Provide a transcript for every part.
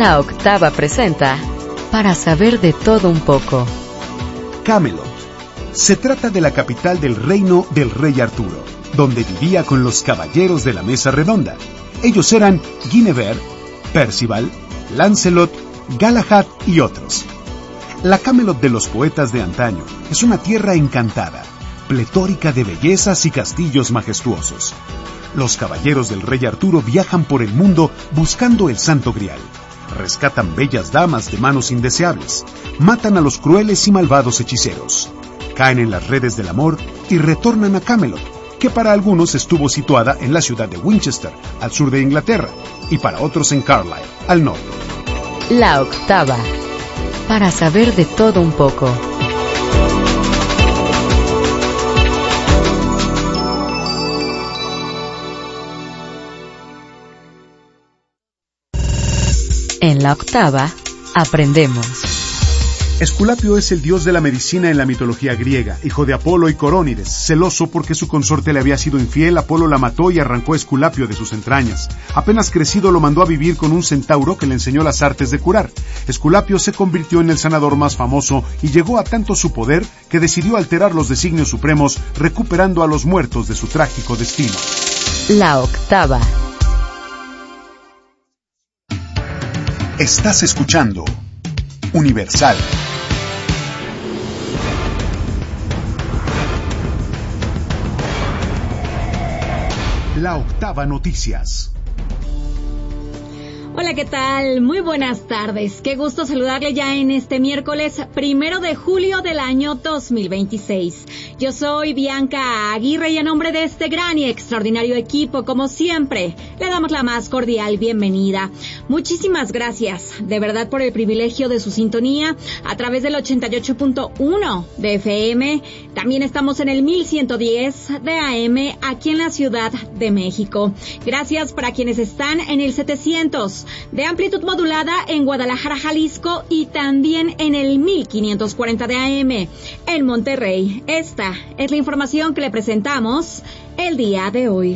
La Octava presenta Para saber de todo un poco. Camelot. Se trata de la capital del reino del rey Arturo, donde vivía con los caballeros de la mesa redonda. Ellos eran Guinevere, Percival, Lancelot, Galahad y otros. La Camelot de los poetas de antaño es una tierra encantada, pletórica de bellezas y castillos majestuosos. Los caballeros del rey Arturo viajan por el mundo buscando el Santo Grial. Rescatan bellas damas de manos indeseables, matan a los crueles y malvados hechiceros, caen en las redes del amor y retornan a Camelot, que para algunos estuvo situada en la ciudad de Winchester, al sur de Inglaterra, y para otros en Carlisle, al norte. La Octava. Para saber de todo un poco. En La Octava, aprendemos. Esculapio es el dios de la medicina en la mitología griega, hijo de Apolo y Corónides. Celoso porque su consorte le había sido infiel, Apolo la mató y arrancó a Esculapio de sus entrañas. Apenas crecido lo mandó a vivir con un centauro que le enseñó las artes de curar. Esculapio se convirtió en el sanador más famoso y llegó a tanto su poder que decidió alterar los designios supremos, recuperando a los muertos de su trágico destino. La Octava. Estás escuchando Universal. La Octava Noticias. Hola, ¿qué tal? Muy buenas tardes. Qué gusto saludarle ya en este miércoles 1 de julio del año 2026. Yo soy Bianca Aguirre y en nombre de este gran y extraordinario equipo, como siempre, le damos la más cordial bienvenida. Muchísimas gracias, de verdad, por el privilegio de su sintonía a través del 88.1 de FM. También estamos en el 1110 de AM aquí en la Ciudad de México. Gracias para quienes están en el 700 de amplitud modulada en Guadalajara, Jalisco, y también en el 1540 de AM en Monterrey. Esta es la información que le presentamos el día de hoy.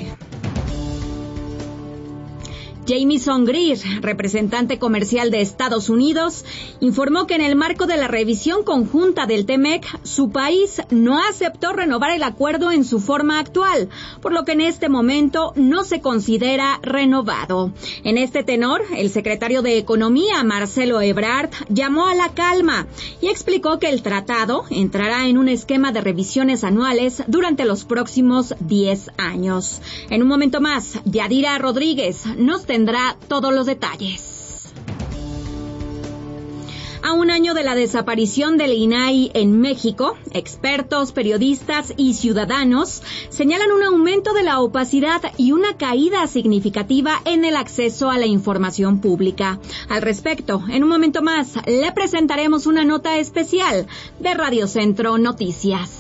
Jamieson Greer, representante comercial de Estados Unidos, informó que en el marco de la revisión conjunta del TEMEC, su país no aceptó renovar el acuerdo en su forma actual, por lo que en este momento no se considera renovado. En este tenor, el secretario de Economía, Marcelo Ebrard, llamó a la calma y explicó que el tratado entrará en un esquema de revisiones anuales durante los próximos 10 años. En un momento más, Yadira Rodríguez nos tendrá todos los detalles. A un año de la desaparición del INAI en México, expertos, periodistas y ciudadanos señalan un aumento de la opacidad y una caída significativa en el acceso a la información pública. Al respecto, en un momento más, le presentaremos una nota especial de Radio Centro Noticias.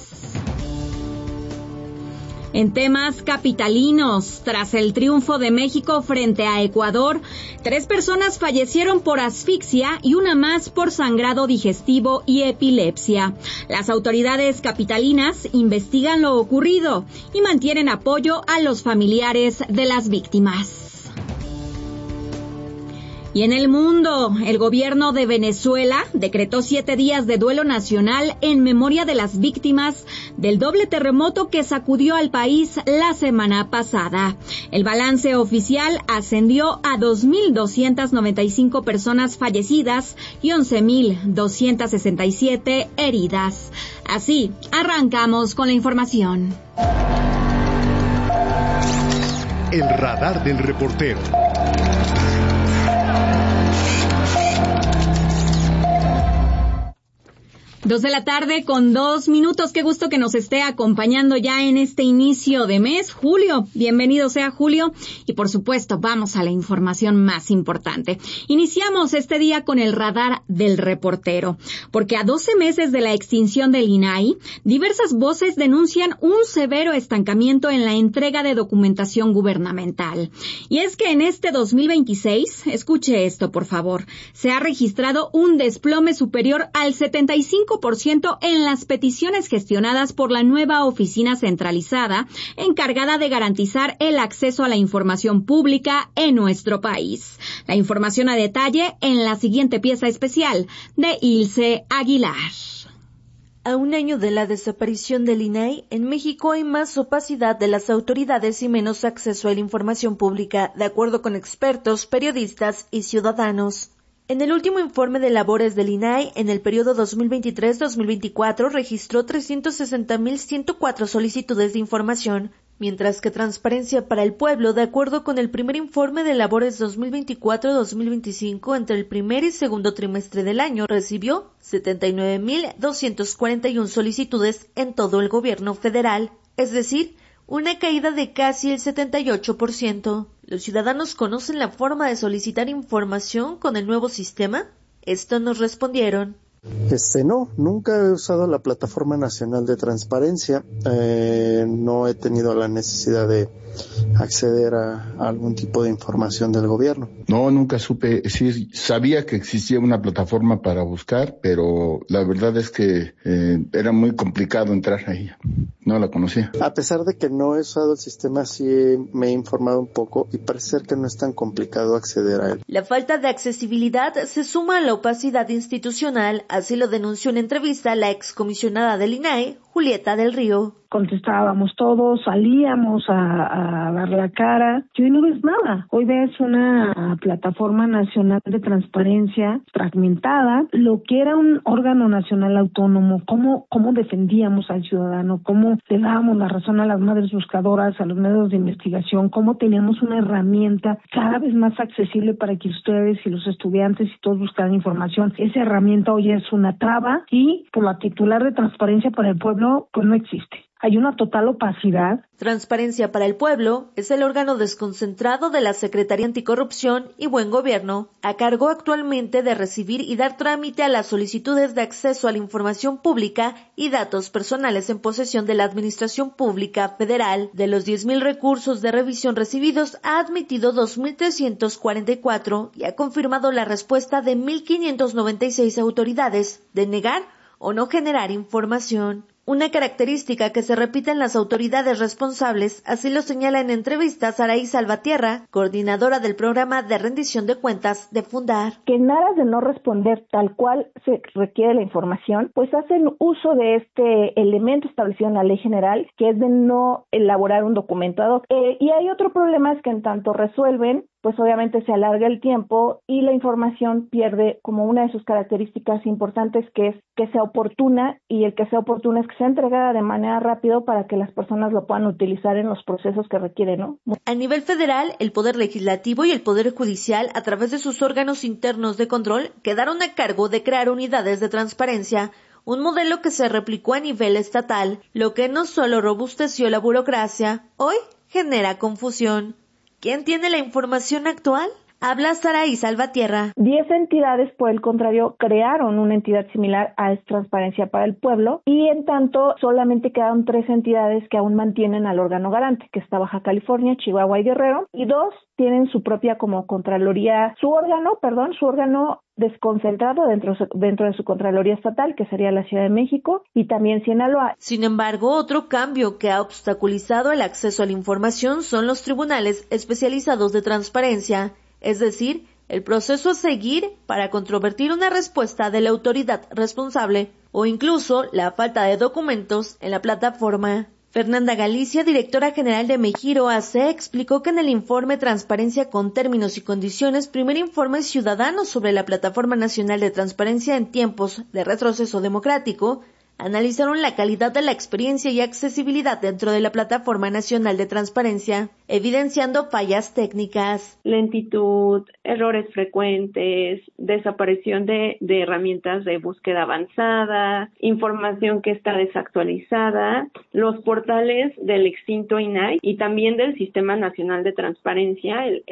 En temas capitalinos, tras el triunfo de México frente a Ecuador, 3 personas fallecieron por asfixia y una más por sangrado digestivo y epilepsia. Las autoridades capitalinas investigan lo ocurrido y mantienen apoyo a los familiares de las víctimas. Y en el mundo, el gobierno de Venezuela decretó 7 días de duelo nacional en memoria de las víctimas del doble terremoto que sacudió al país la semana pasada. El balance oficial ascendió a 2.295 personas fallecidas y 11.267 heridas. Así, arrancamos con la información. El radar del reportero. 2 de la tarde con 2 minutos. Qué gusto que nos esté acompañando ya en este inicio de mes. Julio, bienvenido sea Julio. Y por supuesto, vamos a la información más importante. Iniciamos este día con el radar del reportero, porque a 12 meses de la extinción del INAI, diversas voces denuncian un severo estancamiento en la entrega de documentación gubernamental. Y es que en este 2026, escuche esto por favor, se ha registrado un desplome superior al 75% 5% en las peticiones gestionadas por la nueva oficina centralizada encargada de garantizar el acceso a la información pública en nuestro país. La información a detalle en la siguiente pieza especial de Ilse Aguilar. A un año de la desaparición del INAI, en México hay más opacidad de las autoridades y menos acceso a la información pública, de acuerdo con expertos, periodistas y ciudadanos. En el último informe de labores del INAI, en el periodo 2023-2024, registró 360.104 solicitudes de información, mientras que Transparencia para el Pueblo, de acuerdo con el primer informe de labores 2024-2025, entre el primer y segundo trimestre del año, recibió 79.241 solicitudes en todo el gobierno federal, es decir, una caída de casi el 78%. ¿Los ciudadanos conocen la forma de solicitar información con el nuevo sistema? Esto nos respondieron. No, nunca he usado la Plataforma Nacional de Transparencia, no he tenido la necesidad de acceder a algún tipo de información del gobierno. No, nunca supe, sí, sabía que existía una plataforma para buscar, pero la verdad es que era muy complicado entrar ahí, no la conocía. A pesar de que no he usado el sistema, sí me he informado un poco y parece ser que no es tan complicado acceder a él. La falta de accesibilidad se suma a la opacidad institucional, así lo denunció en entrevista la excomisionada del INAI, Julieta del Río. Contestábamos todos, salíamos a dar la cara, y hoy no ves nada. Hoy ves una plataforma nacional de transparencia fragmentada, lo que era un órgano nacional autónomo, cómo defendíamos al ciudadano, cómo le dábamos la razón a las madres buscadoras, a los medios de investigación, cómo teníamos una herramienta cada vez más accesible para que ustedes y los estudiantes y todos buscaran información. Esa herramienta hoy es una traba y por la titular de Transparencia para el Pueblo, pues no existe. Hay una total opacidad. Transparencia para el Pueblo es el órgano desconcentrado de la Secretaría Anticorrupción y Buen Gobierno, a cargo actualmente de recibir y dar trámite a las solicitudes de acceso a la información pública y datos personales en posesión de la Administración Pública Federal. De los 10,000 recursos de revisión recibidos, ha admitido 2,344 y ha confirmado la respuesta de 1,596 autoridades de negar o no generar información. Una característica que se repite en las autoridades responsables, así lo señala en entrevista Saraí Salvatierra, coordinadora del programa de rendición de cuentas de Fundar. Que en aras de no responder tal cual se requiere la información, pues hacen uso de este elemento establecido en la ley general, que es de no elaborar un documento ad hoc. Y hay otro problema, es que en tanto resuelven, pues obviamente se alarga el tiempo y la información pierde como una de sus características importantes, que es que sea oportuna, y el que sea oportuna es que sea entregada de manera rápida para que las personas lo puedan utilizar en los procesos que requieren, ¿no? A nivel federal, el Poder Legislativo y el Poder Judicial, a través de sus órganos internos de control, quedaron a cargo de crear unidades de transparencia, un modelo que se replicó a nivel estatal, lo que no solo robusteció la burocracia, hoy genera confusión. ¿Quién tiene la información actual? Habla Saraí Salvatierra. 10 entidades, por el contrario, crearon una entidad similar a Transparencia para el Pueblo, y en tanto solamente quedaron 3 entidades que aún mantienen al órgano garante, que está Baja California, Chihuahua y Guerrero, y 2 tienen su propia como Contraloría, su órgano desconcentrado dentro de su Contraloría Estatal, que sería la Ciudad de México, y también Sinaloa. Sin embargo, otro cambio que ha obstaculizado el acceso a la información son los tribunales especializados de transparencia, es decir, el proceso a seguir para controvertir una respuesta de la autoridad responsable o incluso la falta de documentos en la plataforma. Fernanda Galicia, directora general de Mejiro AC, explicó que en el informe Transparencia con términos y condiciones, primer informe ciudadano sobre la Plataforma Nacional de Transparencia en tiempos de retroceso democrático, analizaron la calidad de la experiencia y accesibilidad dentro de la Plataforma Nacional de Transparencia, evidenciando fallas técnicas. Lentitud, errores frecuentes, desaparición de herramientas de búsqueda avanzada, información que está desactualizada, los portales del extinto INAI y también del Sistema Nacional de Transparencia, el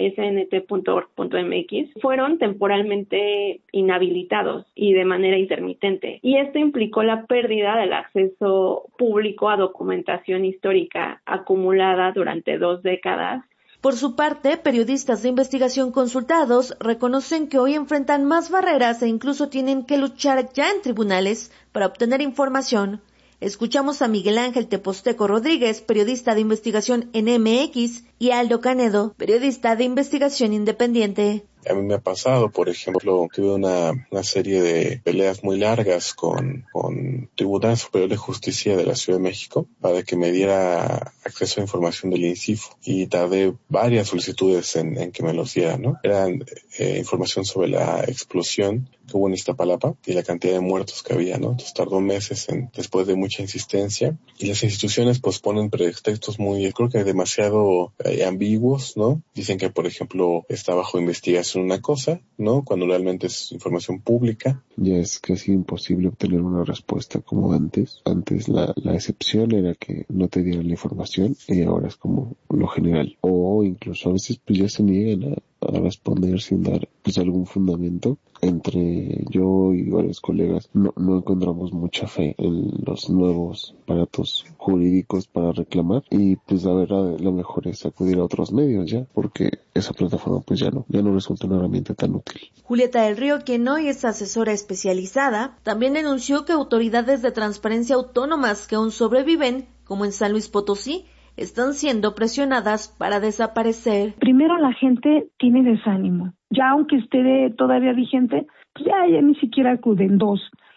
snt.org.mx, fueron temporalmente inhabilitados y de manera intermitente. Y esto implicó la pérdida del acceso público a documentación histórica acumulada durante 2 décadas Por su parte, periodistas de investigación consultados reconocen que hoy enfrentan más barreras e incluso tienen que luchar ya en tribunales para obtener información. Escuchamos a Miguel Ángel Teposteco Rodríguez, periodista de investigación en MX, y a Aldo Canedo, periodista de investigación independiente. A mí me ha pasado, por ejemplo, tuve una serie de peleas muy largas con Tribunal Superior de Justicia de la Ciudad de México para que me diera acceso a información del INCIFO y tardé varias solicitudes en que me los diera, ¿no? Eran información sobre la explosión que hubo en Iztapalapa y la cantidad de muertos que había, ¿no? Entonces tardó meses después de mucha insistencia y las instituciones pues ponen pretextos muy, creo que demasiado ambiguos, ¿no? Dicen que, por ejemplo, está bajo investigación una cosa, ¿no? Cuando realmente es información pública. Ya es casi imposible obtener una respuesta como antes. Antes la excepción era que no te dieran la información y ahora es como lo general. O incluso a veces pues ya se niegan a responder sin dar pues algún fundamento. Entre yo y varios colegas no encontramos mucha fe en los nuevos aparatos jurídicos para reclamar y pues la verdad lo mejor es acudir a otros medios ya, porque esa plataforma pues ya no resulta una herramienta tan útil. Julieta del Río, quien hoy es asesora especializada, también denunció que autoridades de transparencia autónomas que aún sobreviven, como en San Luis Potosí, están siendo presionadas para desaparecer. Primero la gente tiene desánimo. Ya aunque esté todavía vigente, pues ya ni siquiera acuden. Dos,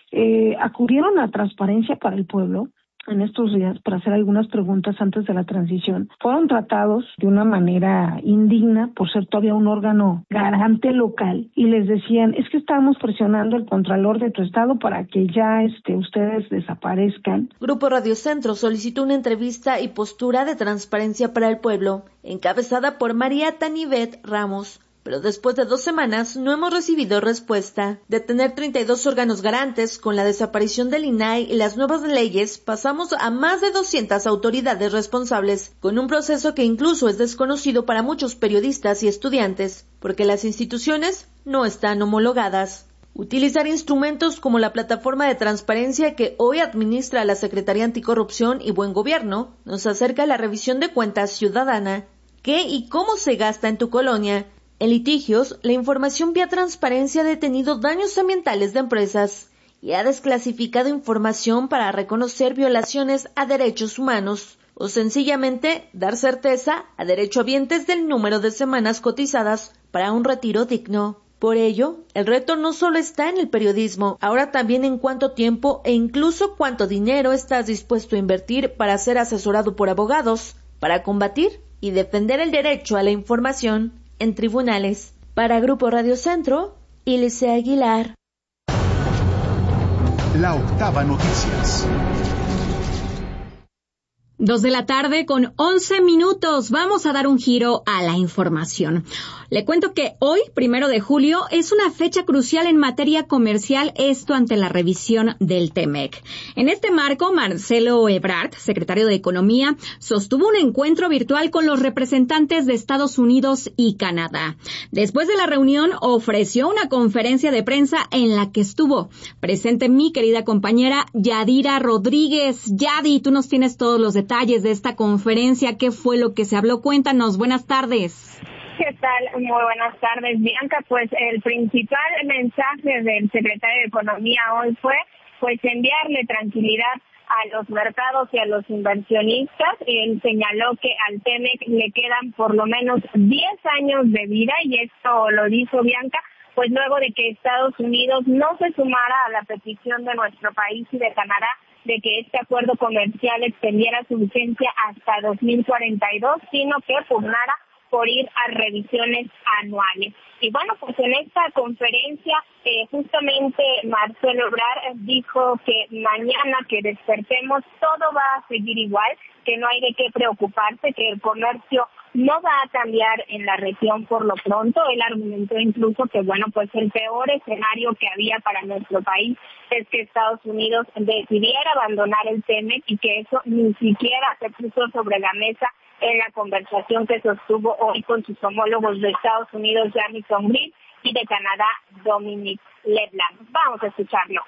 acudieron a Transparencia para el Pueblo en estos días para hacer algunas preguntas antes de la transición. Fueron tratados de una manera indigna por ser todavía un órgano garante local y les decían, es que estamos presionando al Contralor de tu estado para que ya ustedes desaparezcan. Grupo Radio Centro solicitó una entrevista y postura de Transparencia para el Pueblo, encabezada por María Tanivet Ramos. Pero después de 2 semanas no hemos recibido respuesta. De tener 32 órganos garantes, con la desaparición del INAI y las nuevas leyes, pasamos a más de 200 autoridades responsables, con un proceso que incluso es desconocido para muchos periodistas y estudiantes, porque las instituciones no están homologadas. Utilizar instrumentos como la plataforma de transparencia que hoy administra la Secretaría Anticorrupción y Buen Gobierno nos acerca a la revisión de cuentas ciudadana. ¿Qué y cómo se gasta en tu colonia? En litigios, la información vía transparencia ha detenido daños ambientales de empresas y ha desclasificado información para reconocer violaciones a derechos humanos o sencillamente dar certeza a derechohabientes del número de semanas cotizadas para un retiro digno. Por ello, el reto no solo está en el periodismo, ahora también en cuánto tiempo e incluso cuánto dinero estás dispuesto a invertir para ser asesorado por abogados, para combatir y defender el derecho a la información en tribunales. Para Grupo Radio Centro, Ilse Aguilar. La Octava Noticias. 2:00 con 11 minutos. Vamos a dar un giro a la información. Le cuento que hoy, 1 de julio, es una fecha crucial en materia comercial, esto ante la revisión del TEMEC. En este marco, Marcelo Ebrard, secretario de Economía, sostuvo un encuentro virtual con los representantes de Estados Unidos y Canadá. Después de la reunión, ofreció una conferencia de prensa en la que estuvo presente mi querida compañera Yadira Rodríguez. Yadi, tú nos tienes todos los detalles de esta conferencia. ¿Qué fue lo que se habló? Cuéntanos. Buenas tardes. ¿Qué tal? Muy buenas tardes, Bianca. Pues el principal mensaje del secretario de Economía hoy fue enviarle tranquilidad a los mercados y a los inversionistas. Él señaló que al TEMEC le quedan por lo menos 10 años de vida y esto lo dijo Bianca, pues luego de que Estados Unidos no se sumara a la petición de nuestro país y de Canadá de que este acuerdo comercial extendiera su vigencia hasta 2042, sino que pugnara por ir a revisiones anuales. Y bueno, pues en esta conferencia justamente Marcelo Ebrard dijo que mañana que despertemos todo va a seguir igual, que no hay de qué preocuparse, que el comercio no va a cambiar en la región por lo pronto. Él argumentó incluso que bueno, pues el peor escenario que había para nuestro país es que Estados Unidos decidiera abandonar el TEMEC y que eso ni siquiera se puso sobre la mesa en la conversación que sostuvo hoy con sus homólogos de Estados Unidos, Jamison Green, y de Canadá, Dominic Leblanc. Vamos a escucharlo.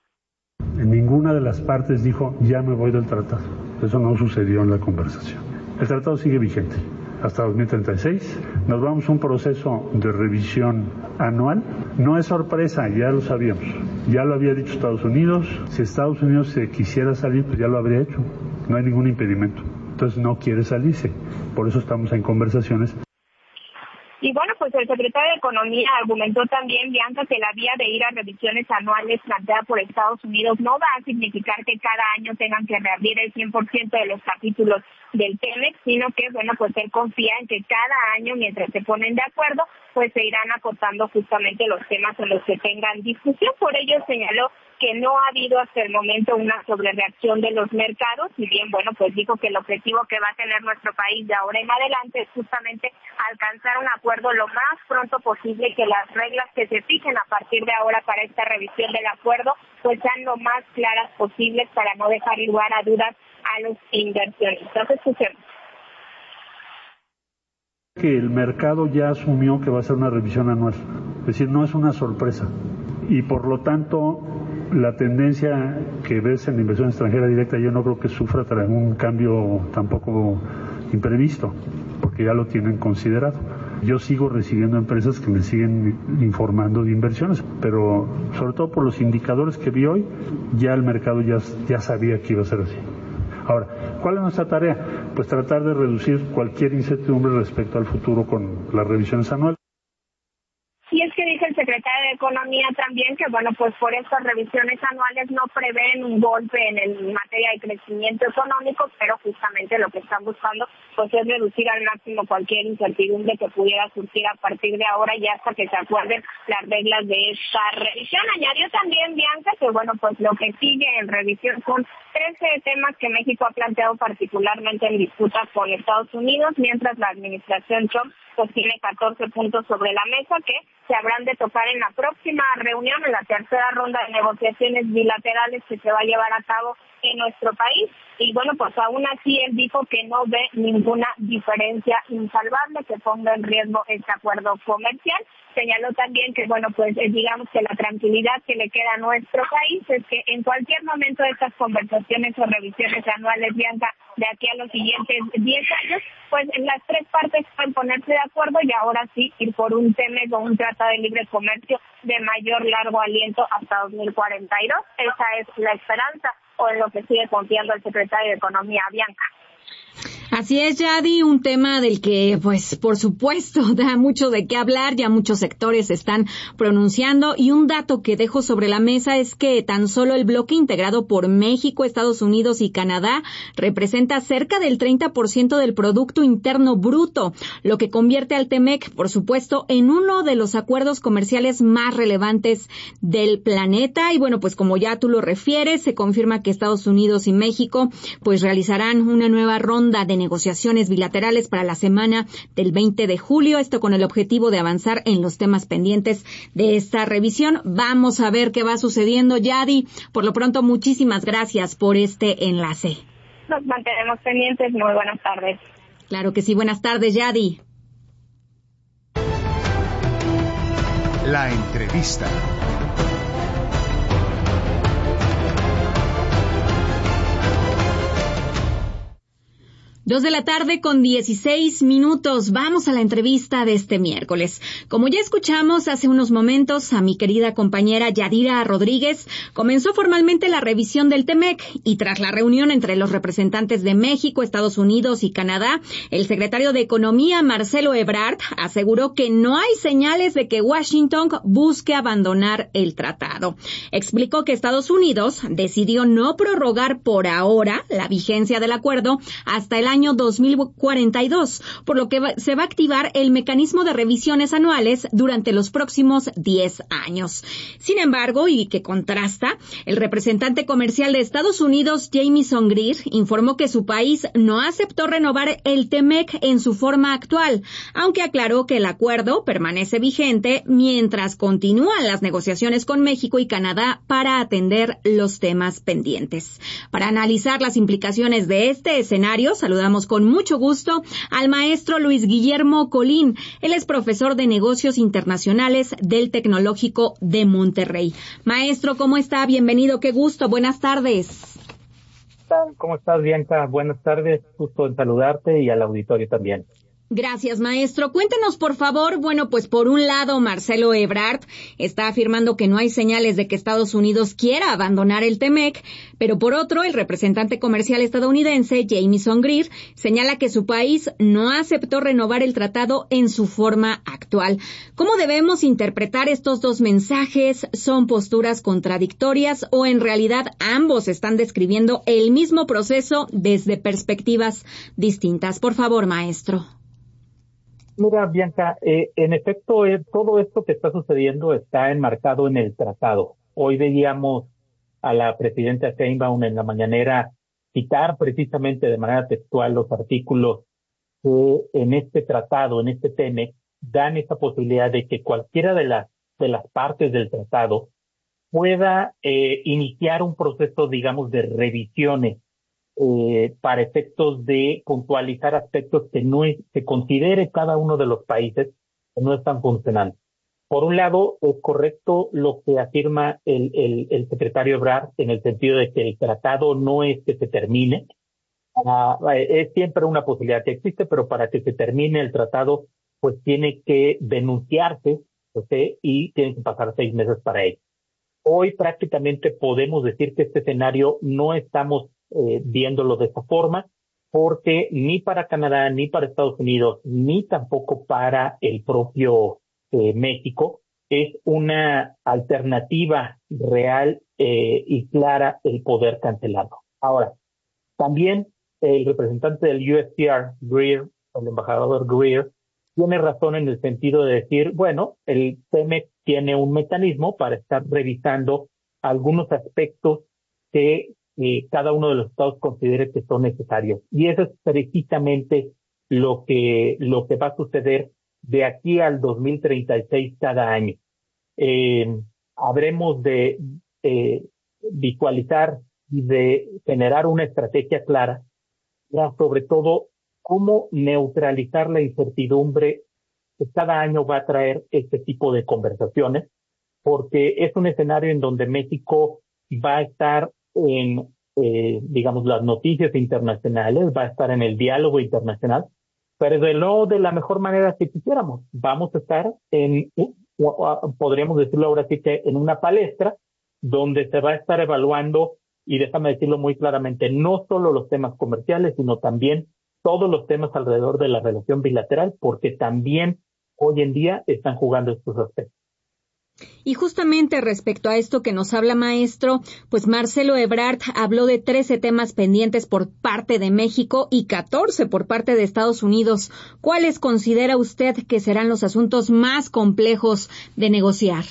En ninguna de las partes dijo, ya me voy del tratado. Eso no sucedió en la conversación. El tratado sigue vigente hasta 2036. Nos vamos a un proceso de revisión anual. No es sorpresa, ya lo sabíamos. Ya lo había dicho Estados Unidos. Si Estados Unidos se quisiera salir, pues ya lo habría hecho. No hay ningún impedimento. Entonces no quiere salirse. Por eso estamos en conversaciones. Y bueno, pues el secretario de Economía argumentó también, Bianca, que la vía de ir a revisiones anuales planteada por Estados Unidos no va a significar que cada año tengan que reabrir el 100% de los capítulos del TEMEC, sino que, bueno, pues él confía en que cada año, mientras se ponen de acuerdo, pues se irán acotando justamente los temas en los que tengan discusión. Por ello señaló que no ha habido hasta el momento una sobrereacción de los mercados, y bien, bueno, pues dijo que el objetivo que va a tener nuestro país de ahora en adelante es justamente alcanzar un acuerdo lo más pronto posible, que las reglas que se fijen a partir de ahora para esta revisión del acuerdo pues sean lo más claras posibles para no dejar lugar a dudas a los inversionistas. Escuchemos. Que el mercado ya asumió que va a ser una revisión anual, es decir, no es una sorpresa, y por lo tanto la tendencia que ves en la inversión extranjera directa yo no creo que sufra un cambio tampoco imprevisto, porque ya lo tienen considerado. Yo sigo recibiendo empresas que me siguen informando de inversiones, pero sobre todo por los indicadores que vi hoy, ya el mercado ya sabía que iba a ser así. Ahora, ¿cuál es nuestra tarea? Pues tratar de reducir cualquier incertidumbre respecto al futuro con las revisiones anuales. Y es que dice el secretario de Economía también que, bueno, pues por estas revisiones anuales no prevén un golpe en materia de crecimiento económico, pero justamente lo que están buscando pues es reducir al máximo cualquier incertidumbre que pudiera surgir a partir de ahora y hasta que se acuerden las reglas de esta revisión. Añadió también, Bianca, que, bueno, pues lo que sigue en revisión son 13 temas que México ha planteado particularmente en disputas con Estados Unidos, mientras la administración Trump pues tiene 14 puntos sobre la mesa que se habrán de tocar en la próxima reunión, en la tercera ronda de negociaciones bilaterales que se va a llevar a cabo en nuestro país. Y bueno, pues aún así él dijo que no ve ninguna diferencia insalvable que ponga en riesgo este acuerdo comercial. Señaló también que, bueno, pues digamos que la tranquilidad que le queda a nuestro país es que en cualquier momento de estas conversaciones o revisiones anuales, Bianca, de aquí a los siguientes 10 años, pues las tres partes pueden ponerse de acuerdo y ahora sí ir por un TEMEC o un tratado de libre comercio de mayor largo aliento hasta 2042. Esa es la esperanza o en lo que sigue confiando el secretario de Economía, Bianca. Así es, Yadi, un tema del que, pues, por supuesto, da mucho de qué hablar, ya muchos sectores se están pronunciando, y un dato que dejo sobre la mesa es que tan solo el bloque integrado por México, Estados Unidos y Canadá representa cerca del 30% del Producto Interno Bruto, lo que convierte al TEMEC, por supuesto, en uno de los acuerdos comerciales más relevantes del planeta. Y bueno, pues como ya tú lo refieres, se confirma que Estados Unidos y México, pues, realizarán una nueva ronda de negociaciones bilaterales para la semana del 20 de julio, esto con el objetivo de avanzar en los temas pendientes de esta revisión. Vamos a ver qué va sucediendo, Yadi. Por lo pronto, muchísimas gracias por este enlace. Nos mantenemos pendientes. Muy buenas tardes. Claro que sí, buenas tardes, Yadi. La entrevista. 2:16 p.m. Vamos a la entrevista de este miércoles. Como ya escuchamos hace unos momentos a mi querida compañera Yadira Rodríguez, comenzó formalmente la revisión del TEMEC y tras la reunión entre los representantes de México, Estados Unidos y Canadá, el secretario de Economía, Marcelo Ebrard, aseguró que no hay señales de que Washington busque abandonar el tratado. Explicó que Estados Unidos decidió no prorrogar por ahora la vigencia del acuerdo hasta el año 2042, por lo que se va a activar el mecanismo de revisiones anuales durante los próximos 10 años. Sin embargo, y que contrasta, el representante comercial de Estados Unidos, Jamieson Greer, informó que su país no aceptó renovar el TEMEC en su forma actual, aunque aclaró que el acuerdo permanece vigente mientras continúan las negociaciones con México y Canadá para atender los temas pendientes. Para analizar las implicaciones de este escenario, saludamos con mucho gusto al maestro Luis Guillermo Colín. Él es profesor de negocios internacionales del Tecnológico de Monterrey. Maestro, ¿cómo está? Bienvenido, qué gusto, buenas tardes. tal? ¿Cómo estás, Bianca? Buenas tardes, gusto en saludarte y al auditorio también. Gracias, maestro. Cuéntenos, por favor. Bueno, pues por un lado, Marcelo Ebrard está afirmando que no hay señales de que Estados Unidos quiera abandonar el TEMEC, pero por otro, el representante comercial estadounidense, Jamieson Greer, señala que su país no aceptó renovar el tratado en su forma actual. ¿Cómo debemos interpretar estos dos mensajes? ¿Son posturas contradictorias o en realidad ambos están describiendo el mismo proceso desde perspectivas distintas? Por favor, maestro. Mira, Bianca, en efecto, todo esto que está sucediendo está enmarcado en el tratado. Hoy veíamos a la presidenta Sheinbaum en la mañanera citar precisamente de manera textual los artículos que en este tratado, en este TEMEC, dan esa posibilidad de que cualquiera de las partes del tratado pueda iniciar un proceso, digamos, de revisiones para efectos de puntualizar aspectos que considere cada uno de los países que no están funcionando. Por un lado, es correcto lo que afirma el secretario Ebrard en el sentido de que el tratado no es que se termine. Es siempre una posibilidad que existe, pero para que se termine el tratado, pues tiene que denunciarse, ¿okay? Y tienen que pasar 6 meses para ello. Hoy prácticamente podemos decir que este escenario no estamos viéndolo de esa forma, porque ni para Canadá, ni para Estados Unidos, ni tampoco para el propio México es una alternativa real y clara el poder cancelarlo. Ahora, también el representante del USTR, Greer, el embajador Greer, tiene razón en el sentido de decir, bueno, el TEMEC tiene un mecanismo para estar revisando algunos aspectos que cada uno de los estados considere que son necesarios. Y eso es precisamente lo que va a suceder de aquí al 2036 cada año. Habremos de visualizar y de generar una estrategia clara, sobre todo cómo neutralizar la incertidumbre que cada año va a traer este tipo de conversaciones, porque es un escenario en donde México va a estar en, digamos, las noticias internacionales, va a estar en el diálogo internacional, pero no de la mejor manera que quisiéramos. Vamos a estar podríamos decirlo ahora sí que en una palestra donde se va a estar evaluando, y déjame decirlo muy claramente, no solo los temas comerciales, sino también todos los temas alrededor de la relación bilateral, porque también hoy en día están jugando estos aspectos. Y justamente respecto a esto que nos habla, maestro, pues Marcelo Ebrard habló de 13 temas pendientes por parte de México y 14 por parte de Estados Unidos. ¿Cuáles considera usted que serán los asuntos más complejos de negociar?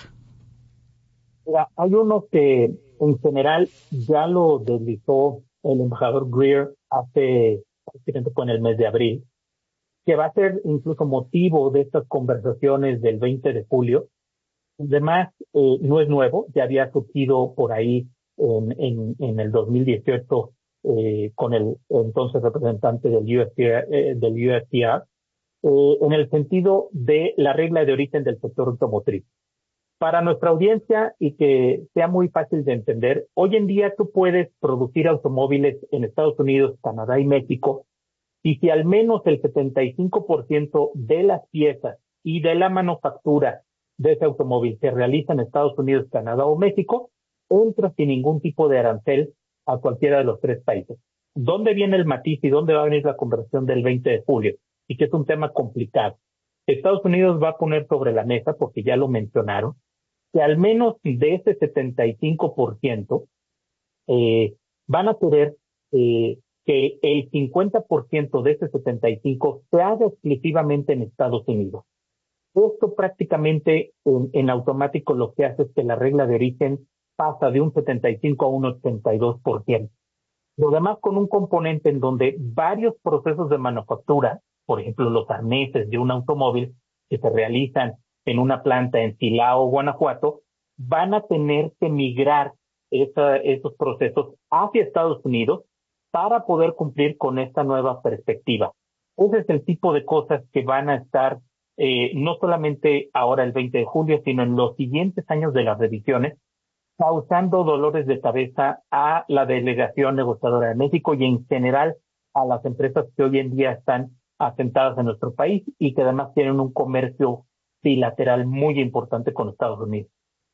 Mira, hay uno que en general ya lo deslizó el embajador Greer hace prácticamente en el mes de abril, que va a ser incluso motivo de estas conversaciones del 20 de julio. Además, no es nuevo, ya había surgido por ahí en el 2018 con el entonces representante del USTR, en el sentido de la regla de origen del sector automotriz. Para nuestra audiencia y que sea muy fácil de entender, hoy en día tú puedes producir automóviles en Estados Unidos, Canadá y México, y si al menos el 75% de las piezas y de la manufactura de ese automóvil se realiza en Estados Unidos, Canadá o México, entra sin ningún tipo de arancel a cualquiera de los 3 países. ¿Dónde viene el matiz y dónde va a venir la conversión del 20 de julio? Y que es un tema complicado. Estados Unidos va a poner sobre la mesa, porque ya lo mencionaron, que al menos de ese 75% van a querer que el 50% de ese 75% se haga exclusivamente en Estados Unidos. Esto prácticamente en automático lo que hace es que la regla de origen pasa de un 75 a un 82%. Lo demás con un componente en donde varios procesos de manufactura, por ejemplo los arneses de un automóvil que se realizan en una planta en Silao, Guanajuato, van a tener que migrar esos procesos hacia Estados Unidos para poder cumplir con esta nueva perspectiva. Ese es el tipo de cosas que van a estar no solamente ahora el 20 de julio, sino en los siguientes años de las revisiones, causando dolores de cabeza a la delegación negociadora de México y en general a las empresas que hoy en día están asentadas en nuestro país y que además tienen un comercio bilateral muy importante con Estados Unidos.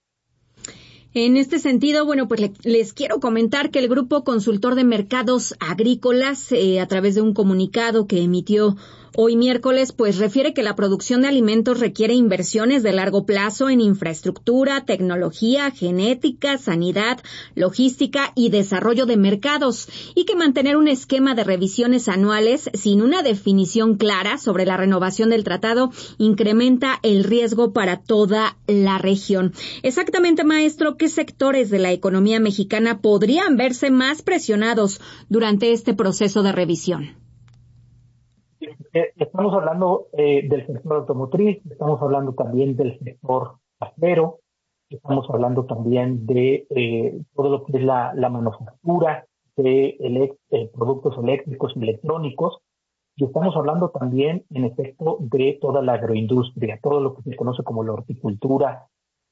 En este sentido, bueno, pues les quiero comentar que el Grupo Consultor de Mercados Agrícolas, a través de un comunicado que emitió hoy miércoles, pues refiere que la producción de alimentos requiere inversiones de largo plazo en infraestructura, tecnología, genética, sanidad, logística y desarrollo de mercados, y que mantener un esquema de revisiones anuales sin una definición clara sobre la renovación del tratado incrementa el riesgo para toda la región. Exactamente, maestro, ¿qué sectores de la economía mexicana podrían verse más presionados durante este proceso de revisión? Estamos hablando del sector automotriz, estamos hablando también del sector acero, estamos hablando también de todo lo que es la manufactura de productos eléctricos y electrónicos, y estamos hablando también, en efecto, de toda la agroindustria, todo lo que se conoce como la horticultura,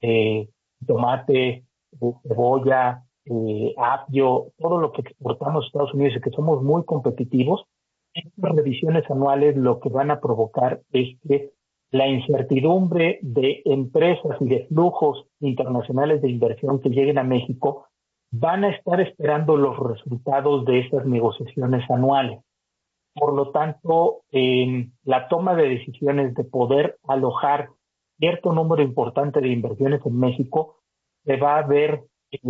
tomate, cebolla, apio, todo lo que exportamos a Estados Unidos y que somos muy competitivos. Estas revisiones anuales lo que van a provocar es que la incertidumbre de empresas y de flujos internacionales de inversión que lleguen a México van a estar esperando los resultados de estas negociaciones anuales. Por lo tanto, la toma de decisiones de poder alojar cierto número importante de inversiones en México se va a ver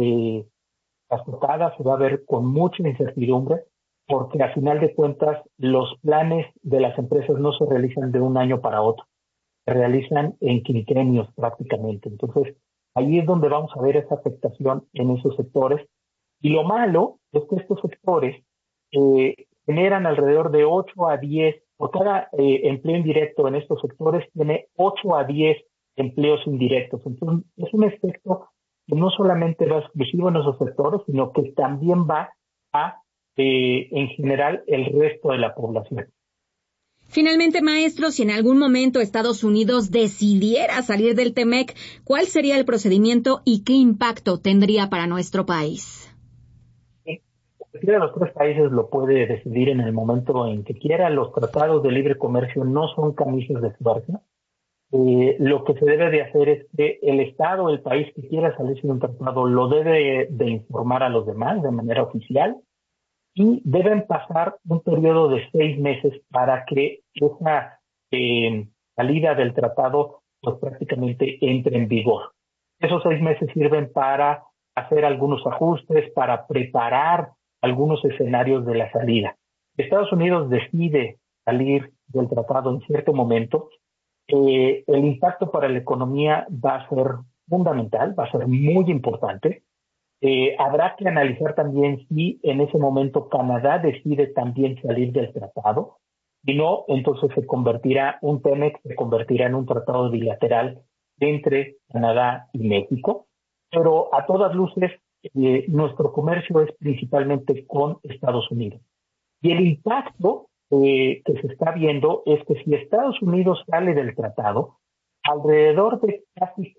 azotada, se va a ver con mucha incertidumbre, porque a final de cuentas los planes de las empresas no se realizan de un año para otro, se realizan en quinquenios prácticamente. Entonces, ahí es donde vamos a ver esa afectación en esos sectores. Y lo malo es que estos sectores generan alrededor de 8 a 10, por cada empleo indirecto en estos sectores tiene 8 a 10 empleos indirectos. Entonces, es un efecto que no solamente va exclusivo en esos sectores, sino que también va a en general el resto de la población. Finalmente, maestro, si en algún momento Estados Unidos decidiera salir del TEMEC, ¿cuál sería el procedimiento y qué impacto tendría para nuestro país? Cualquiera de los tres países lo puede decidir en el momento en que quiera. Los tratados de libre comercio no son camisas de fuerza. Lo que se debe de hacer es que el Estado, el país que quiera salirse de un tratado, lo debe de informar a los demás de manera oficial. Y deben pasar un periodo de 6 meses para que esa salida del tratado pues prácticamente entre en vigor. Esos 6 meses sirven para hacer algunos ajustes, para preparar algunos escenarios de la salida. Estados Unidos decide salir del tratado en cierto momento, el impacto para la economía va a ser fundamental, va a ser muy importante. Habrá que analizar también si en ese momento Canadá decide también salir del tratado. Si no, entonces un TEMEC se convertirá en un tratado bilateral entre Canadá y México. Pero a todas luces, nuestro comercio es principalmente con Estados Unidos. Y el impacto que se está viendo es que si Estados Unidos sale del tratado, alrededor de casi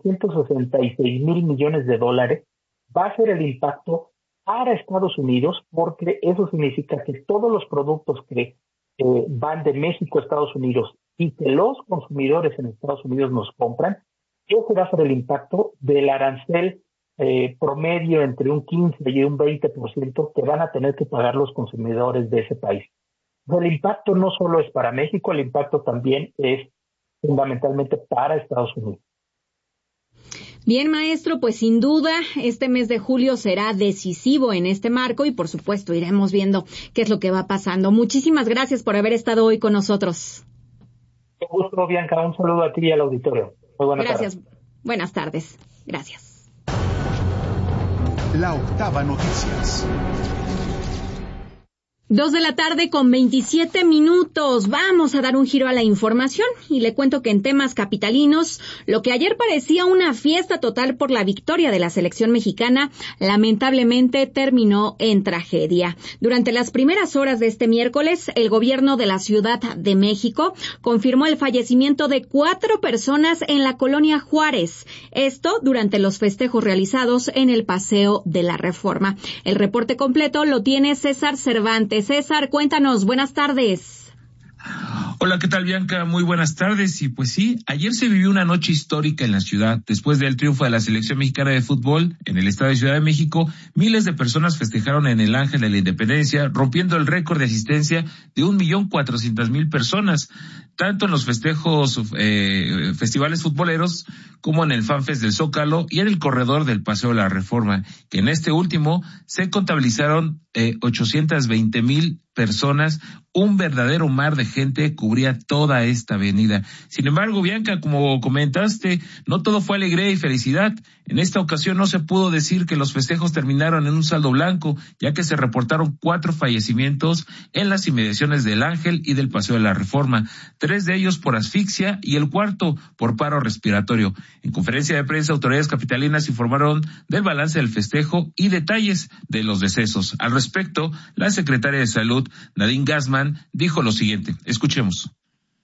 466 mil millones de dólares va a ser el impacto para Estados Unidos, porque eso significa que todos los productos que van de México a Estados Unidos y que los consumidores en Estados Unidos nos compran, ese va a ser el impacto del arancel promedio entre un 15 y un 20% que van a tener que pagar los consumidores de ese país. El impacto no solo es para México, el impacto también es fundamentalmente para Estados Unidos. Bien, maestro, pues sin duda este mes de julio será decisivo en este marco y por supuesto iremos viendo qué es lo que va pasando. Muchísimas gracias por haber estado hoy con nosotros. Un gusto, Bianca. Un saludo a ti y al auditorio. Muy buenas tardes. Buenas tardes. Gracias. La Octava Noticias. 2:27 p.m. Vamos a dar un giro a la información y le cuento que en temas capitalinos, lo que ayer parecía una fiesta total por la victoria de la selección mexicana, lamentablemente terminó en tragedia. Durante las primeras horas de este miércoles, el gobierno de la Ciudad de México confirmó el fallecimiento de 4 personas en la colonia Juárez. Esto durante los festejos realizados en el Paseo de la Reforma. El reporte completo lo tiene César Cervantes. César, cuéntanos, buenas tardes. Hola, ¿qué tal, Bianca? Muy buenas tardes. Y pues sí, ayer se vivió una noche histórica en la ciudad. Después del triunfo de la selección mexicana de fútbol en el estado de Ciudad de México, miles de personas festejaron en el Ángel de la Independencia, rompiendo el récord de asistencia de 1.400.000 personas, tanto en los festivales futboleros como en el FanFest del Zócalo y en el corredor del Paseo de la Reforma, que en este último se contabilizaron 820.000 personas. Un verdadero mar de gente cubría toda esta avenida. Sin embargo, Bianca, como comentaste, no todo fue alegría y felicidad. En esta ocasión no se pudo decir que los festejos terminaron en un saldo blanco, ya que se reportaron 4 fallecimientos en las inmediaciones del Ángel y del Paseo de la Reforma, 3 de ellos por asfixia y el 4 por paro respiratorio. En conferencia de prensa, autoridades capitalinas informaron del balance del festejo y detalles de los decesos. Al respecto, la secretaria de Salud, Nadine Gassman, dijo lo siguiente. Escuchemos.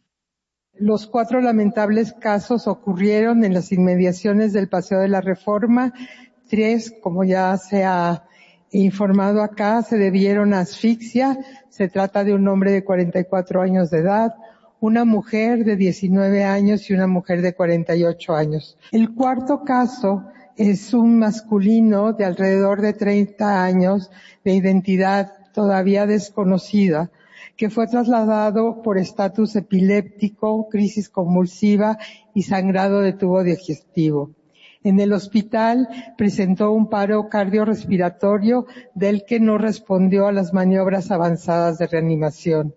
Los 4 lamentables casos ocurrieron en las inmediaciones del Paseo de la Reforma. 3, como ya se ha informado acá, se debieron a asfixia. Se trata de un hombre de 44 años de edad, una mujer de 19 años y una mujer de 48 años. El 4º caso es un masculino de alrededor de 30 años, de identidad todavía desconocida, que fue trasladado por estatus epiléptico, crisis convulsiva y sangrado de tubo digestivo. En el hospital presentó un paro cardiorrespiratorio del que no respondió a las maniobras avanzadas de reanimación.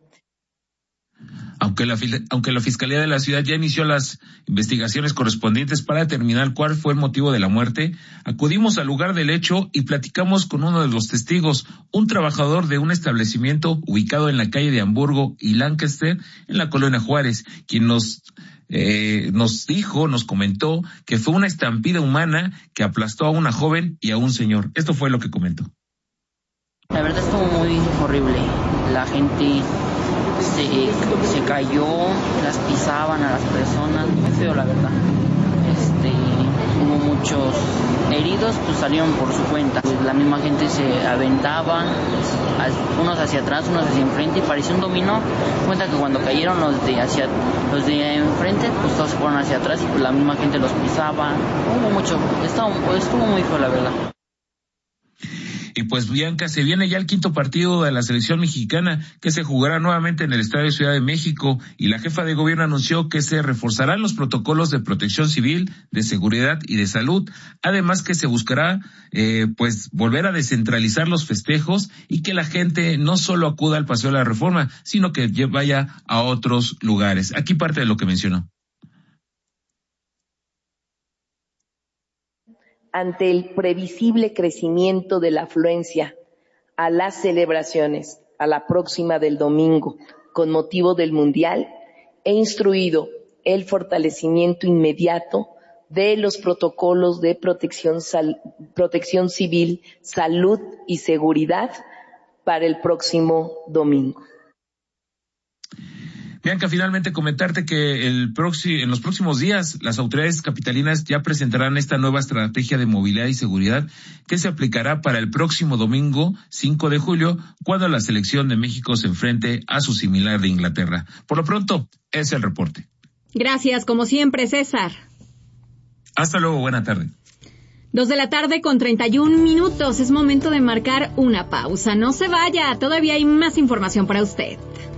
Aunque la Fiscalía de la Ciudad ya inició las investigaciones correspondientes para determinar cuál fue el motivo de la muerte, acudimos al lugar del hecho y platicamos con uno de los testigos, un trabajador de un establecimiento ubicado en la calle de Hamburgo y Lancaster, en la colonia Juárez, quien nos comentó que fue una estampida humana que aplastó a una joven y a un señor. Esto fue lo que comentó. La verdad estuvo muy horrible. La gente se cayó, las pisaban a las personas, muy feo la verdad. Hubo muchos heridos, pues salieron por su cuenta. Pues la misma gente se aventaba, unos hacia atrás, unos hacia enfrente, y parecía un dominó. Cuenta que cuando cayeron los de enfrente, pues todos se fueron hacia atrás y pues la misma gente los pisaba. Estuvo muy feo la verdad. Y pues, Bianca, se viene ya el 5º partido de la selección mexicana, que se jugará nuevamente en el Estadio de Ciudad de México, y la jefa de gobierno anunció que se reforzarán los protocolos de protección civil, de seguridad y de salud, además que se buscará volver a descentralizar los festejos y que la gente no solo acuda al Paseo de la Reforma, sino que vaya a otros lugares. Aquí parte de lo que mencionó. Ante el previsible crecimiento de la afluencia a las celebraciones, a la próxima del domingo, con motivo del Mundial, he instruido el fortalecimiento inmediato de los protocolos de protección civil, salud y seguridad para el próximo domingo. Bianca, finalmente comentarte que en los próximos días las autoridades capitalinas ya presentarán esta nueva estrategia de movilidad y seguridad que se aplicará para el próximo domingo 5 de julio, cuando la selección de México se enfrente a su similar de Inglaterra. Por lo pronto, es el reporte. Gracias, como siempre, César. Hasta luego, buena tarde. 2:31 p.m. Es momento de marcar una pausa. No se vaya, todavía hay más información para usted.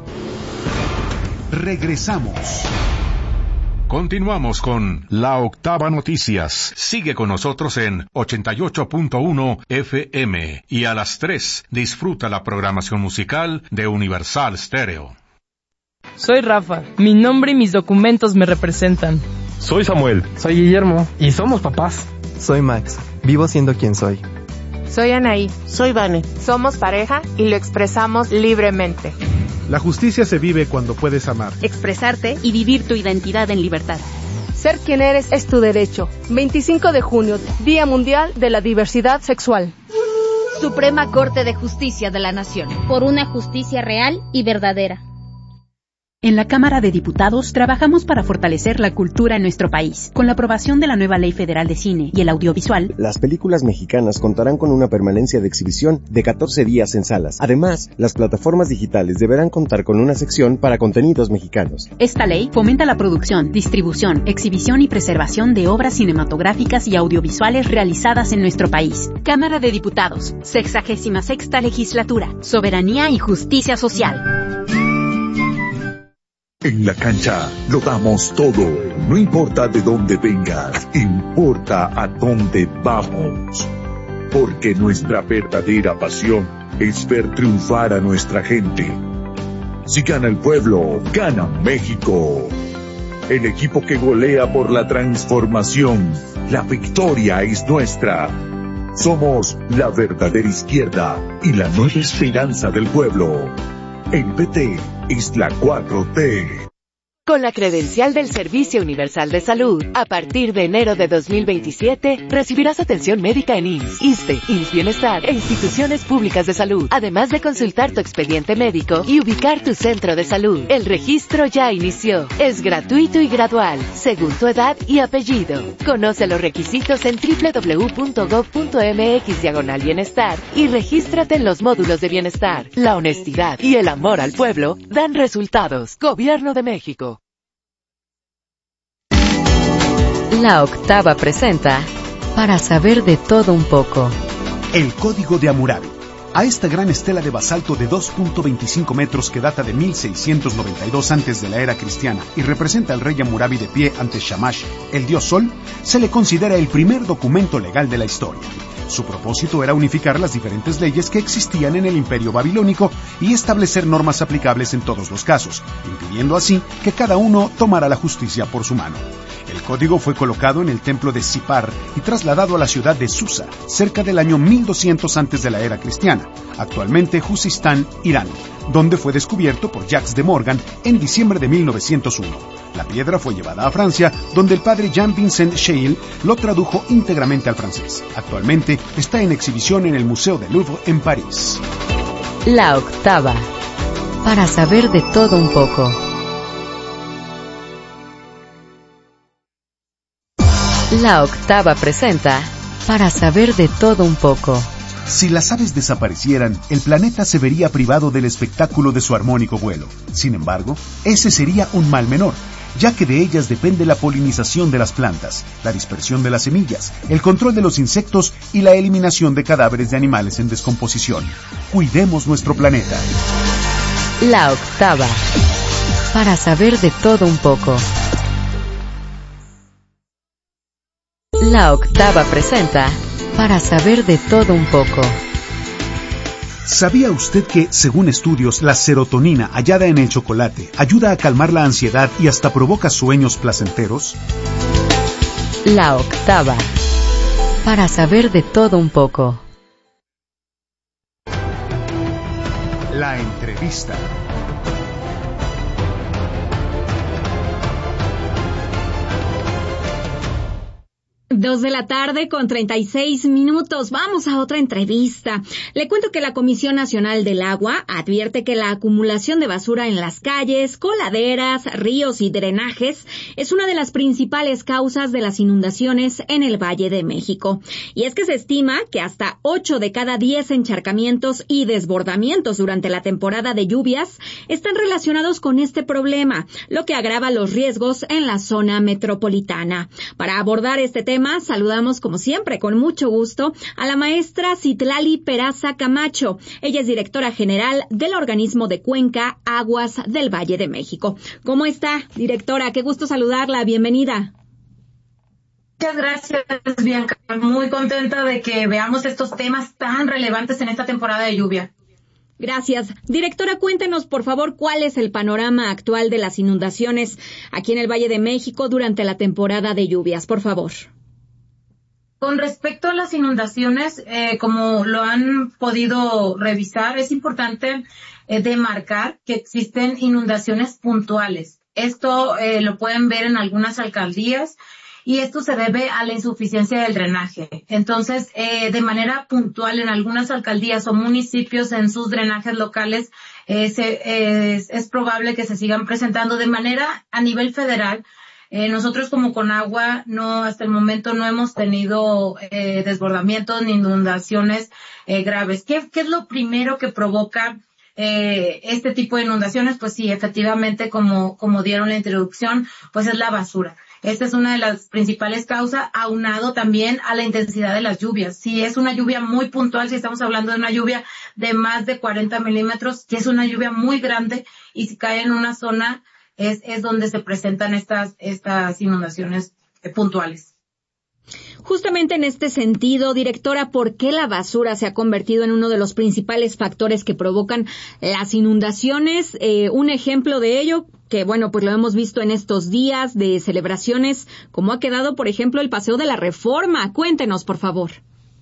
Regresamos. Continuamos con La Octava Noticias. Sigue con nosotros en 88.1 FM y a las 3 disfruta la programación musical de Universal Stereo. Soy Rafa. Mi nombre y mis documentos me representan. Soy Samuel. Soy Guillermo. Y somos papás. Soy Max. Vivo siendo quien soy. Soy Anaí. Soy Vane. Somos pareja y lo expresamos libremente. La justicia se vive cuando puedes amar, expresarte y vivir tu identidad en libertad. Ser quien eres es tu derecho. 25 de junio, Día Mundial de la Diversidad Sexual. Suprema Corte de Justicia de la Nación. Por una justicia real y verdadera. En la Cámara de Diputados trabajamos para fortalecer la cultura en nuestro país. Con la aprobación de la nueva Ley Federal de Cine y el Audiovisual, las películas mexicanas contarán con una permanencia de exhibición de 14 días en salas. Además, las plataformas digitales deberán contar con una sección para contenidos mexicanos. Esta ley fomenta la producción, distribución, exhibición y preservación de obras cinematográficas y audiovisuales realizadas en nuestro país. Cámara de Diputados, 66ª Legislatura, Soberanía y Justicia Social. En la cancha lo damos todo, no importa de dónde vengas, importa a dónde vamos. Porque nuestra verdadera pasión es ver triunfar a nuestra gente. Si gana el pueblo, gana México. El equipo que golea por la transformación, la victoria es nuestra. Somos la verdadera izquierda y la nueva esperanza del pueblo. El PT es la 4T. Con la credencial del Servicio Universal de Salud, a partir de enero de 2027, recibirás atención médica en IMSS, ISSSTE, IMSS Bienestar e instituciones públicas de salud, además de consultar tu expediente médico y ubicar tu centro de salud. El registro ya inició. Es gratuito y gradual, según tu edad y apellido. Conoce los requisitos en www.gov.mx/bienestar y regístrate en los módulos de bienestar. La honestidad y el amor al pueblo dan resultados. Gobierno de México. La Octava presenta Para saber de todo un poco. El Código de Hammurabi. A esta gran estela de basalto de 2.25 metros que data de 1692 antes de la era cristiana y representa al rey Hammurabi de pie ante Shamash, el dios Sol, se le considera el primer documento legal de la historia. Su propósito era unificar las diferentes leyes que existían en el Imperio Babilónico y establecer normas aplicables en todos los casos, impidiendo así que cada uno tomara la justicia por su mano. El código fue colocado en el templo de Sipar y trasladado a la ciudad de Susa, cerca del año 1200 antes de la era cristiana, actualmente Juzistán, Irán, donde fue descubierto por Jacques de Morgan en diciembre de 1901. La piedra fue llevada a Francia, donde el padre Jean-Vincent Scheil lo tradujo íntegramente al francés. Actualmente está en exhibición en el Museo del Louvre en París. La Octava. Para saber de todo un poco. La Octava presenta Para saber de todo un poco. Si las aves desaparecieran, el planeta se vería privado del espectáculo de su armónico vuelo. Sin embargo, ese sería un mal menor, ya que de ellas depende la polinización de las plantas, la dispersión de las semillas, el control de los insectos y la eliminación de cadáveres de animales en descomposición. Cuidemos nuestro planeta. La Octava. Para saber de todo un poco. La Octava presenta Para saber de todo un poco. ¿Sabía usted que, según estudios, la serotonina hallada en el chocolate ayuda a calmar la ansiedad y hasta provoca sueños placenteros? La Octava. Para saber de todo un poco. La entrevista. 2 de la tarde con 36 minutos. Vamos a otra entrevista. Le cuento que la Comisión Nacional del Agua advierte que la acumulación de basura en las calles, coladeras, ríos y drenajes es una de las principales causas de las inundaciones en el Valle de México. Y es que se estima que hasta 8 de cada 10 encharcamientos y desbordamientos durante la temporada de lluvias están relacionados con este problema, lo que agrava los riesgos en la zona metropolitana. Para abordar este tema, saludamos como siempre con mucho gusto a la maestra Citlali Peraza Camacho. Ella es directora general del organismo de Cuenca Aguas del Valle de México. ¿Cómo está, directora? Qué gusto saludarla. Bienvenida. Muchas gracias, Bianca. Muy contenta de que veamos estos temas tan relevantes en esta temporada de lluvia. Gracias. Directora, cuéntenos, por favor, cuál es el panorama actual de las inundaciones aquí en el Valle de México durante la temporada de lluvias, por favor. Con respecto a las inundaciones, como lo han podido revisar, es importante demarcar que existen inundaciones puntuales. Esto lo pueden ver en algunas alcaldías y esto se debe a la insuficiencia del drenaje. Entonces, de manera puntual en algunas alcaldías o municipios en sus drenajes locales es probable que se sigan presentando de manera a nivel federal. Nosotros como Conagua hasta el momento no hemos tenido desbordamientos ni inundaciones graves. ¿Qué es lo primero que provoca este tipo de inundaciones? Pues sí, efectivamente, como dieron la introducción, pues es la basura. Esta es una de las principales causas, aunado también a la intensidad de las lluvias. Si es una lluvia muy puntual, si estamos hablando de una lluvia de más de 40 milímetros, que es una lluvia muy grande, y si cae en una zona, es donde se presentan estas inundaciones puntuales. Justamente en este sentido, directora, ¿por qué la basura se ha convertido en uno de los principales factores que provocan las inundaciones? Un ejemplo de ello, que bueno, pues lo hemos visto en estos días de celebraciones, como ha quedado, por ejemplo, el Paseo de la Reforma. Cuéntenos, por favor.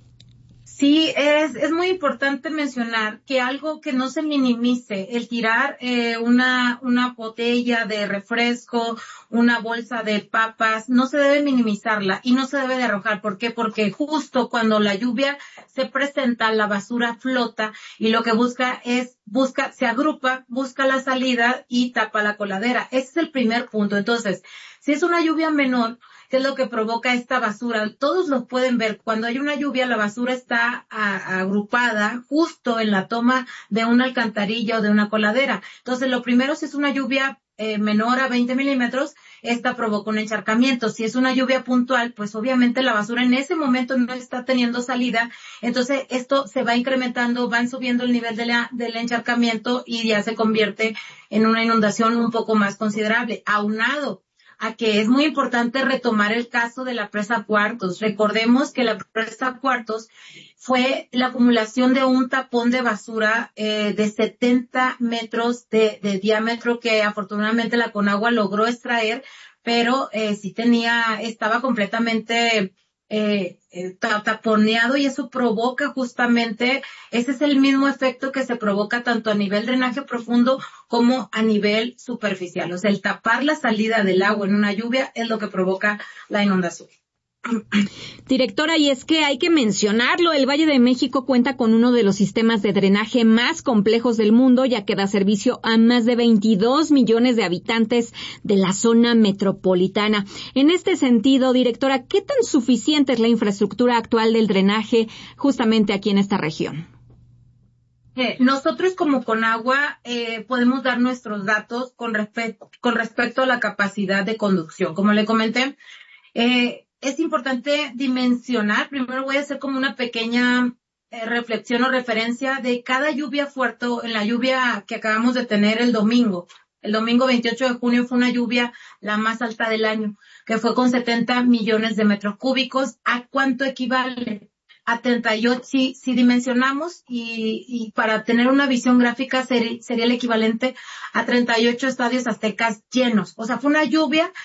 Sí, es muy importante mencionar que algo que no se minimice, el tirar una botella de refresco, una bolsa de papas, no se debe minimizarla y no se debe de arrojar. ¿Por qué? Porque justo cuando la lluvia se presenta, la basura flota y lo que se agrupa, busca la salida y tapa la coladera. Ese es el primer punto. Entonces, si es una lluvia menor, ¿qué es lo que provoca esta basura? Todos lo pueden ver. Cuando hay una lluvia, la basura está agrupada justo en la toma de una alcantarilla o de una coladera. Entonces, lo primero, si es una lluvia menor a 20 milímetros, esta provoca un encharcamiento. Si es una lluvia puntual, pues obviamente la basura en ese momento no está teniendo salida. Entonces, esto se va incrementando, van subiendo el nivel del encharcamiento y ya se convierte en una inundación un poco más considerable. Aunado a que es muy importante retomar el caso de la presa Cuartos. Recordemos que la presa Cuartos fue la acumulación de un tapón de basura de 70 metros de diámetro que afortunadamente la Conagua logró extraer, pero estaba completamente taponeado y eso provoca justamente, ese es el mismo efecto que se provoca tanto a nivel drenaje profundo como a nivel superficial. O sea, el tapar la salida del agua en una lluvia es lo que provoca la inundación. Directora, y es que hay que mencionarlo, el Valle de México cuenta con uno de los sistemas de drenaje más complejos del mundo, ya que da servicio a más de 22 millones de habitantes de la zona metropolitana. En este sentido, directora, ¿qué tan suficiente es la infraestructura actual del drenaje justamente aquí en esta región? Nosotros como Conagua podemos dar nuestros datos con respecto a la capacidad de conducción. Como le comenté, es importante dimensionar, primero voy a hacer como una pequeña reflexión o referencia de cada lluvia fuerte, en la lluvia que acabamos de tener el domingo. El domingo 28 de junio fue una lluvia la más alta del año, que fue con 70 millones de metros cúbicos. ¿A cuánto equivale? A 38, si dimensionamos y para tener una visión gráfica sería el equivalente a 38 estadios aztecas llenos. O sea, fue una lluvia